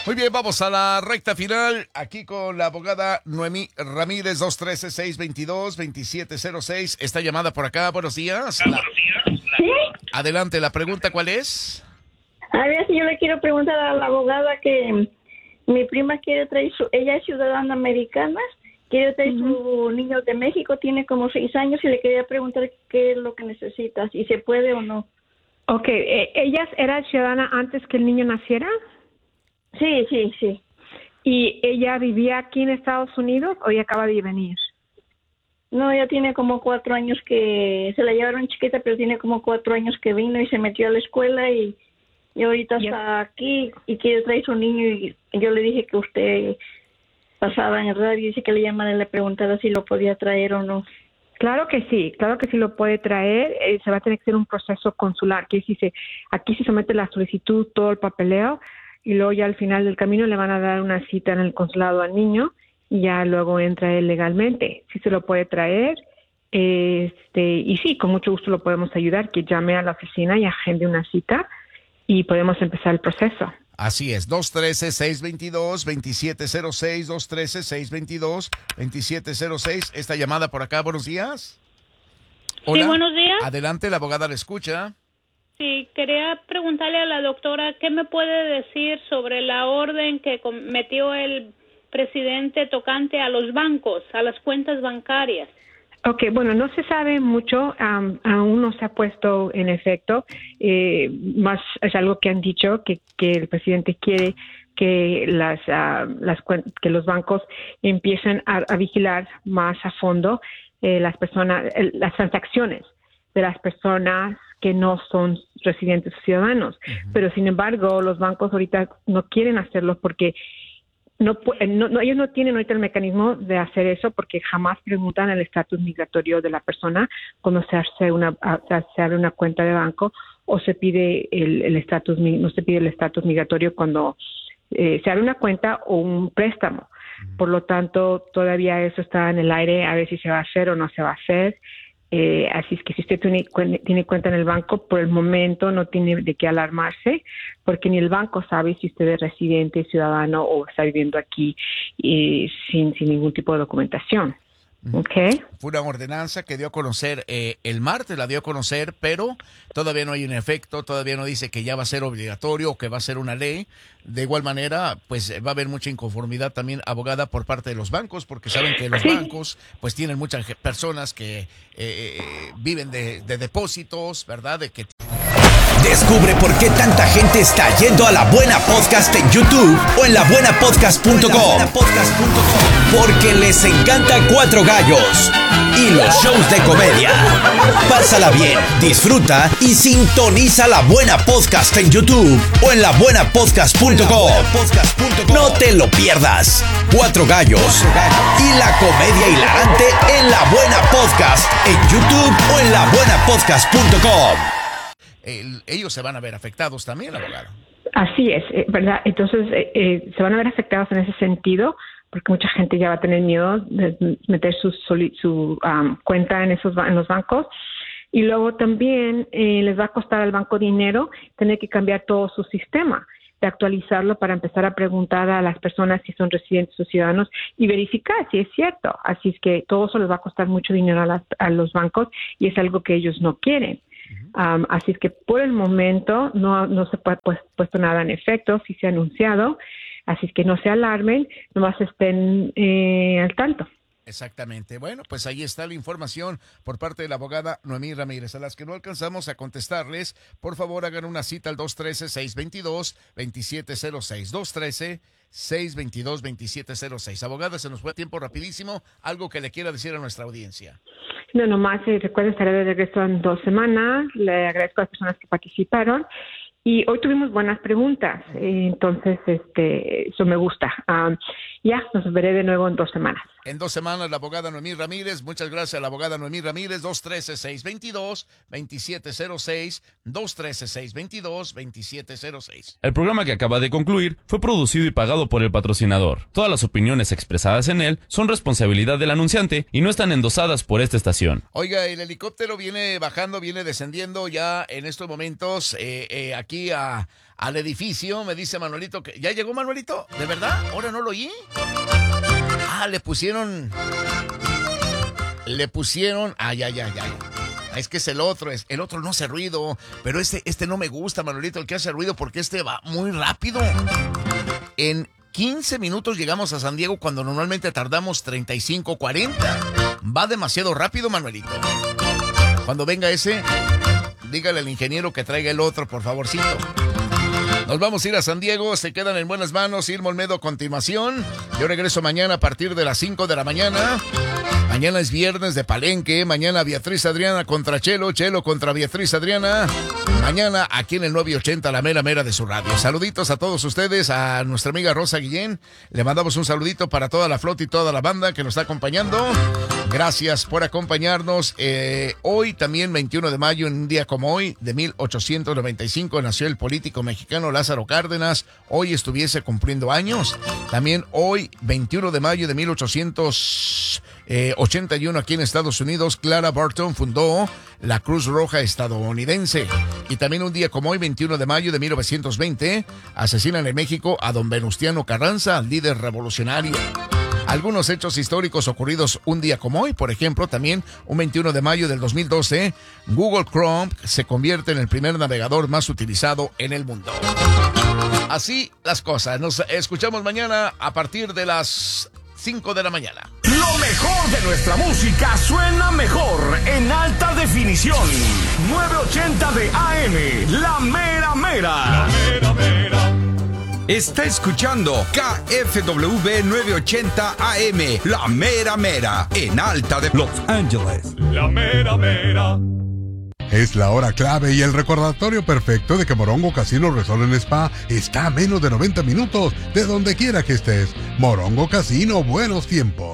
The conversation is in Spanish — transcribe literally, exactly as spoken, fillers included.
Muy bien, vamos a la recta final. Aquí con la abogada Noemí Ramírez, dos uno tres, seis dos dos, dos siete cero seis. Esta llamada por acá, buenos días. La... ¿Sí? Adelante, ¿la pregunta cuál es? A ver, si yo le quiero preguntar a la abogada que mi prima quiere traer su... Ella es ciudadana americana, quiere traer uh-huh. su niño de México, tiene como seis años y le quería preguntar qué es lo que necesita, si se puede o no. Ok, ¿ella era ciudadana antes que el niño naciera? Sí, sí, sí. ¿Y ella vivía aquí en Estados Unidos o ella acaba de venir? No, ella tiene como cuatro años que... Se la llevaron chiquita, pero tiene como cuatro años que vino y se metió a la escuela y, y ahorita yep. está aquí y quiere traer su niño y yo le dije que usted pasaba en el radio y dice que le llamara y le preguntara si lo podía traer o no. Claro que sí, claro que sí lo puede traer. Eh, se va a tener que hacer un proceso consular, que si se, aquí se somete la solicitud, todo el papeleo, y luego ya al final del camino le van a dar una cita en el consulado al niño y ya luego entra él legalmente. Sí se lo puede traer, este, y sí, con mucho gusto lo podemos ayudar, que llame a la oficina y agende una cita y podemos empezar el proceso. Así es, dos uno tres, seis dos dos, dos siete cero seis, dos uno tres, seis dos dos, dos siete cero seis. Esta llamada por acá, buenos días. Hola. Sí, buenos días. Adelante, la abogada le escucha. Sí, quería preguntarle a la doctora qué me puede decir sobre la orden que cometió el presidente tocante a los bancos, a las cuentas bancarias. Ok, bueno, no se sabe mucho, um, aún no se ha puesto en efecto, eh, más es algo que han dicho, que, que el presidente quiere que las, uh, las que los bancos empiecen a, a vigilar más a fondo eh, las personas, eh, las transacciones de las personas que no son residentes o ciudadanos. Uh-huh. Pero sin embargo, los bancos ahorita no quieren hacerlo porque No, no, no, ellos no tienen ahorita el mecanismo de hacer eso porque jamás preguntan el estatus migratorio de la persona cuando se hace una se abre una cuenta de banco o se pide el estatus no se pide el estatus migratorio cuando eh, se abre una cuenta o un préstamo. Por lo tanto, todavía eso está en el aire a ver si se va a hacer o no se va a hacer. Eh, así es que si usted tiene, tiene cuenta en el banco, por el momento no tiene de qué alarmarse, porque ni el banco sabe si usted es residente, ciudadano o está viviendo aquí eh, sin, sin ningún tipo de documentación. Okay. Fue una ordenanza que dio a conocer eh, el martes, la dio a conocer, pero todavía no hay un efecto, todavía no dice que ya va a ser obligatorio o que va a ser una ley. De igual manera, pues va a haber mucha inconformidad también, abogada, por parte de los bancos, porque saben que los sí. bancos pues tienen muchas personas que eh, eh, viven de, de depósitos, ¿verdad? De que Descubre por qué tanta gente está yendo a La Buena Podcast en YouTube o en la buena podcast punto com. Porque les encanta Cuatro Gallos y los shows de comedia. Pásala bien, disfruta y sintoniza La Buena Podcast en YouTube o en la buena podcast punto com. No te lo pierdas. Cuatro Gallos y la comedia hilarante en La Buena Podcast en YouTube o en la buena podcast punto com. El, ellos se van a ver afectados también, abogado. Así es, eh, ¿verdad? Entonces, eh, eh, se van a ver afectados en ese sentido, porque mucha gente ya va a tener miedo de meter su, su um, cuenta en esos en los bancos. Y luego también eh, les va a costar al banco dinero tener que cambiar todo su sistema, de actualizarlo para empezar a preguntar a las personas si son residentes o ciudadanos y verificar si es cierto. Así es que todo eso les va a costar mucho dinero a, las, a los bancos y es algo que ellos no quieren. Um, así es que por el momento no, no se ha pues, puesto nada en efecto, sí se ha anunciado, así es que no se alarmen, nomás estén eh, al tanto. Exactamente. Bueno, pues ahí está la información por parte de la abogada Noemí Ramírez. A las que no alcanzamos a contestarles, por favor hagan una cita al dos uno tres, seis dos dos, dos siete cero seis. dos uno tres, seis dos dos, dos siete cero seis. Abogada, se nos fue tiempo rapidísimo. Algo que le quiera decir a nuestra audiencia. No, nomás eh, recuerden, estaré de regreso en dos semanas. Le agradezco a las personas que participaron. Y hoy tuvimos buenas preguntas, eh, entonces este eso me gusta. Um, ya, nos veré de nuevo en dos semanas. En dos semanas, la abogada Noemí Ramírez. Muchas gracias a la abogada Noemí Ramírez. dos uno tres, seis dos dos, dos siete cero seis. dos uno tres, seis dos dos, dos siete cero seis. El programa que acaba de concluir fue producido y pagado por el patrocinador. Todas las opiniones expresadas en él son responsabilidad del anunciante y no están endosadas por esta estación. Oiga, el helicóptero viene bajando, viene descendiendo ya en estos momentos eh, eh, aquí a... al edificio, me dice Manuelito que... ¿Ya llegó Manuelito? ¿De verdad? ¿Ahora no lo oí? Ah, le pusieron... Le pusieron... Ay, ay, ay, ay. Es que es el otro, es, el otro no hace ruido, pero este, este no me gusta, Manuelito, el que hace ruido, porque este va muy rápido. En quince minutos llegamos a San Diego cuando normalmente tardamos treinta y cinco, cuarenta. Va demasiado rápido, Manuelito. Cuando venga ese, dígale al ingeniero que traiga el otro, por favorcito. Nos vamos a ir a San Diego, se quedan en buenas manos. Irma Olmedo a continuación. Yo regreso mañana a partir de las cinco de la mañana. Mañana es viernes de Palenque. Mañana Beatriz Adriana contra Chelo. Chelo contra Beatriz Adriana. Mañana aquí en el nueve ochenta, la mera mera de su radio. Saluditos a todos ustedes, a nuestra amiga Rosa Guillén. Le mandamos un saludito para toda la flota y toda la banda que nos está acompañando. Gracias por acompañarnos. Eh, hoy también, veintiuno de mayo, en un día como hoy, de mil ochocientos noventa y cinco, nació el político mexicano Lázaro Cárdenas. Hoy estuviese cumpliendo años. También hoy, veintiuno de mayo de mil ochocientos ochenta y uno, aquí en Estados Unidos, Clara Barton fundó la Cruz Roja estadounidense. Y también un día como hoy, veintiuno de mayo de mil novecientos veinte, asesinan en México a don Venustiano Carranza, líder revolucionario. Algunos hechos históricos ocurridos un día como hoy, por ejemplo, también un veintiuno de mayo del dos mil doce, Google Chrome se convierte en el primer navegador más utilizado en el mundo. Así las cosas. Nos escuchamos mañana a partir de las cinco de la mañana. Lo mejor de nuestra música suena mejor en alta definición. nueve ochenta de A M, La Mera Mera. La Mera Mera. Está escuchando K F W nueve ochenta A M, La Mera Mera, en alta de Los Ángeles. La Mera Mera. Es la hora clave y el recordatorio perfecto de que Morongo Casino Resort en Spa está a menos de noventa minutos de donde quiera que estés. Morongo Casino, buenos tiempos.